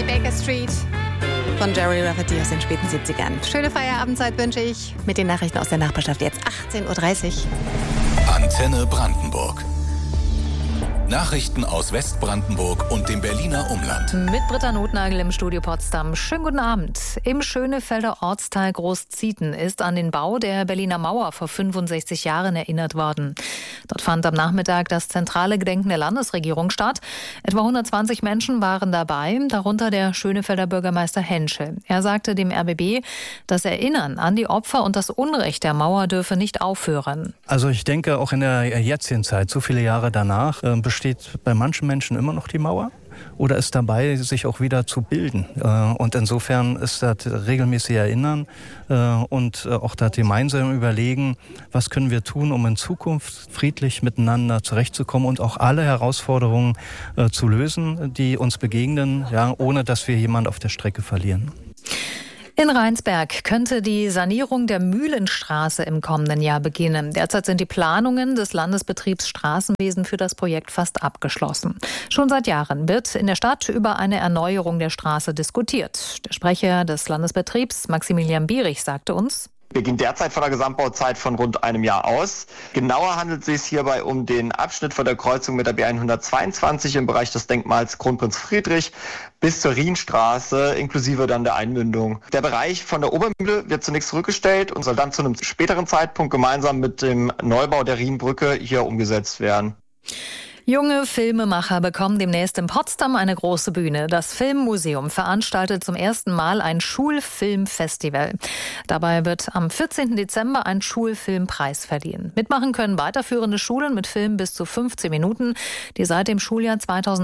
Baker Street von Jerry Rafferty aus den späten 70ern. Schöne Feierabendzeit wünsche ich mit den Nachrichten aus der Nachbarschaft. Jetzt 18.30 Uhr. Antenne Brandenburg. Nachrichten aus Westbrandenburg und dem Berliner Umland. Mit Britta Notnagel im Studio Potsdam. Schönen guten Abend. Im Schönefelder Ortsteil Großzieten ist an den Bau der Berliner Mauer vor 65 Jahren erinnert worden. Dort fand am Nachmittag das zentrale Gedenken der Landesregierung statt. Etwa 120 Menschen waren dabei, darunter der Schönefelder Bürgermeister Henschel. Er sagte dem RBB, das Erinnern an die Opfer und das Unrecht der Mauer dürfe nicht aufhören. Also ich denke, auch in der jetzigen Zeit, so viele Jahre danach, besteht bei manchen Menschen immer noch die Mauer oder ist dabei, sich auch wieder zu bilden. Und insofern ist das regelmäßig Erinnern und auch das gemeinsam Überlegen, was können wir tun, um in Zukunft friedlich miteinander zurechtzukommen und auch alle Herausforderungen zu lösen, die uns begegnen, ja, ohne dass wir jemanden auf der Strecke verlieren. In Rheinsberg könnte die Sanierung der Mühlenstraße im kommenden Jahr beginnen. Derzeit sind die Planungen des Landesbetriebs Straßenwesen für das Projekt fast abgeschlossen. Schon seit Jahren wird in der Stadt über eine Erneuerung der Straße diskutiert. Der Sprecher des Landesbetriebs, Maximilian Bierich, sagte uns: Wir gehen derzeit von einer Gesamtbauzeit von rund einem Jahr aus. Genauer handelt es sich hierbei um den Abschnitt von der Kreuzung mit der B122 im Bereich des Denkmals Kronprinz Friedrich bis zur Rienstraße inklusive dann der Einmündung. Der Bereich von der Obermühle wird zunächst zurückgestellt und soll dann zu einem späteren Zeitpunkt gemeinsam mit dem Neubau der Rienbrücke hier umgesetzt werden. Junge Filmemacher bekommen demnächst in Potsdam eine große Bühne. Das Filmmuseum veranstaltet zum ersten Mal ein Schulfilmfestival. Dabei wird am 14. Dezember ein Schulfilmpreis verliehen. Mitmachen können weiterführende Schulen mit Filmen bis zu 15 Minuten, die seit dem Schuljahr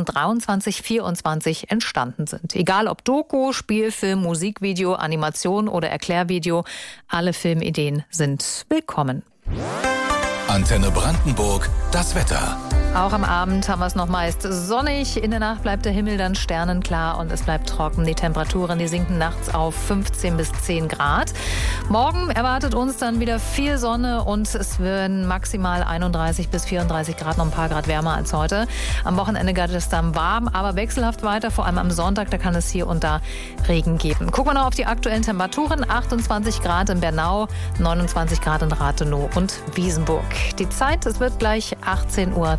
2023/24 entstanden sind. Egal ob Doku, Spielfilm, Musikvideo, Animation oder Erklärvideo, alle Filmideen sind willkommen. Antenne Brandenburg, das Wetter. Auch am Abend haben wir es noch meist sonnig. In der Nacht bleibt der Himmel dann sternenklar und es bleibt trocken. Die Temperaturen, die sinken nachts auf 15 bis 10 Grad. Morgen erwartet uns dann wieder viel Sonne und es werden maximal 31 bis 34 Grad, noch ein paar Grad wärmer als heute. Am Wochenende geht es dann warm, aber wechselhaft weiter. Vor allem am Sonntag, da kann es hier und da Regen geben. Gucken wir noch auf die aktuellen Temperaturen. 28 Grad in Bernau, 29 Grad in Rathenow und Wiesenburg. Die Zeit, es wird gleich 18:33 Uhr.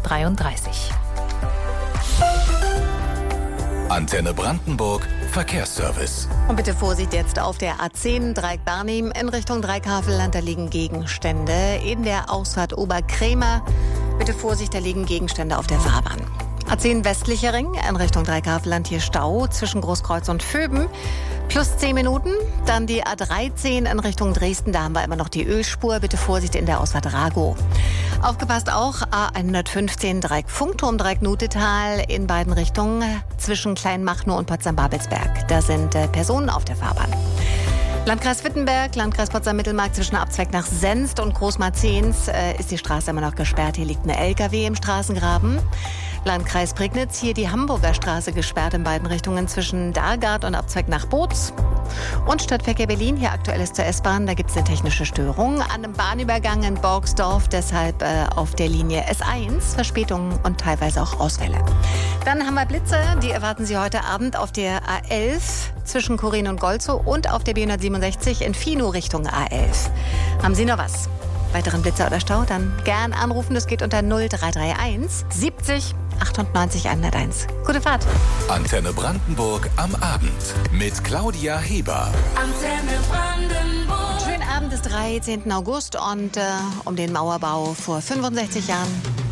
Antenne Brandenburg, Verkehrsservice. Und bitte Vorsicht jetzt auf der A10 Dreieck-Barnim in Richtung Dreieck-Havelland. Da liegen Gegenstände in der Ausfahrt Oberkrämer. Bitte Vorsicht, da liegen Gegenstände auf der Fahrbahn. A10 westlicher Ring in Richtung Dreieck-Havelland, hier Stau zwischen Großkreuz und Vöben. Plus 10 Minuten. Dann die A13 in Richtung Dresden. Da haben wir immer noch die Ölspur. Bitte Vorsicht in der Ausfahrt Ragow. Aufgepasst auch A115 Dreieck Funkturm, Dreieck Nutetal in beiden Richtungen zwischen Kleinmachnow und Potsdam-Babelsberg. Da sind Personen auf der Fahrbahn. Landkreis Wittenberg, Landkreis Potsdam-Mittelmark zwischen Abzweig nach Senst und Großmarzens ist die Straße immer noch gesperrt. Hier liegt eine LKW im Straßengraben. Landkreis Prignitz, hier die Hamburger Straße gesperrt in beiden Richtungen zwischen Dargard und Abzweig nach Boz. Und Stadtverkehr Berlin, hier aktuell ist zur S-Bahn, da gibt es eine technische Störung an einem Bahnübergang in Borgsdorf, deshalb auf der Linie S1 Verspätungen und teilweise auch Ausfälle. Dann haben wir Blitze, die erwarten Sie heute Abend auf der A11 zwischen Korin und Golzow und auf der B167 in Fino Richtung A11. Haben Sie noch was? Weiteren Blitzer oder Stau, dann gern anrufen. Das geht unter 0331 70 98 101. Gute Fahrt. Antenne Brandenburg am Abend mit Claudia Heber. Antenne Brandenburg. Schönen Abend des 13. August und um den Mauerbau vor 65 Jahren